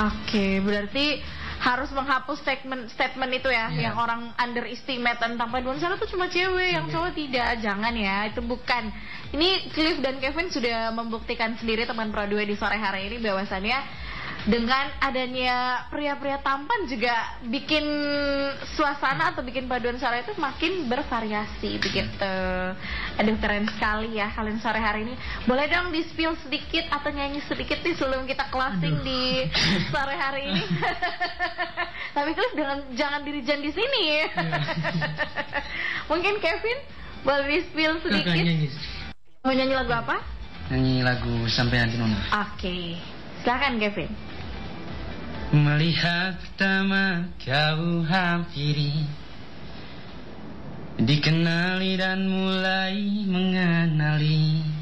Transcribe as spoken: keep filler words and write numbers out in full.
Oke, berarti harus menghapus statement statement itu ya, yeah. yang orang underestimate tentang paduan suara itu cuma cewek, yang cowok tidak. Jangan ya, itu bukan. Ini Cliff dan Kevin sudah membuktikan sendiri, teman Pro dua di sore hari ini, bahwasannya dengan adanya pria-pria tampan juga bikin suasana atau bikin paduan suara itu makin bervariasi begitu. Aduh, keren sekali ya kalian sore hari ini. Boleh dong di spill sedikit atau nyanyi sedikit nih sebelum kita closing Aduh. di sore hari ini. Tapi Cliff jangan jangan dirijan di sini. Yeah. Mungkin Kevin boleh di spill sedikit. Nyanyi. Mau nyanyi lagu apa? Nyanyi lagu Sampai Nanti Nona. Oke, okay. Silakan Kevin. Melihat pertama kau hampiri, dikenali dan mulai mengenali,